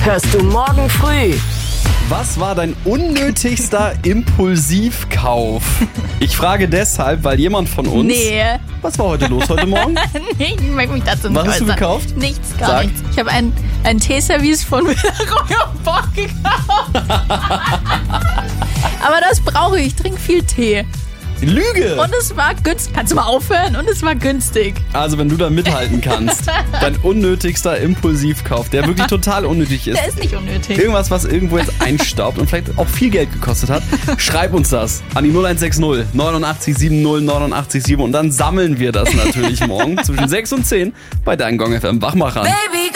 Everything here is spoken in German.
hörst du morgen früh. Was war dein unnötigster Impulsivkauf? Ich frage deshalb, weil jemand von uns... Nee. Was war heute los heute Morgen? Nee, ich möchte mich dazu nicht Was hast du äußern. gekauft? Nichts, gar Sag. nichts. Ich habe ein Teeservice von Royal Bock gekauft. Aber das brauche ich. Ich trinke viel Tee. Lüge! Und es war günstig. Kannst du mal aufhören? Und es war günstig. Also wenn du da mithalten kannst, dein unnötigster Impulsivkauf, der wirklich total unnötig ist. Der ist nicht unnötig. Irgendwas, was irgendwo jetzt einstaubt und vielleicht auch viel Geld gekostet hat, schreib uns das an die 0160 89 70 89 7 und dann sammeln wir das natürlich morgen zwischen 6 und 10 bei deinen Gong FM Wachmachern. Baby,